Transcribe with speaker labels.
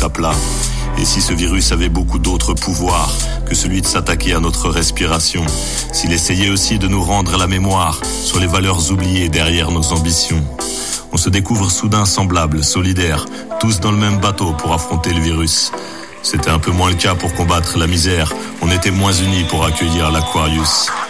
Speaker 1: à plat. Et si ce virus avait beaucoup d'autres pouvoirs que celui de s'attaquer à notre respiration, s'il essayait aussi de nous rendre la mémoire sur les valeurs oubliées derrière nos ambitions, on se découvre soudain semblables, solidaires, tous dans le même bateau pour affronter le virus. C'était un peu moins le cas pour combattre la misère, on était moins unis pour accueillir l'Aquarius.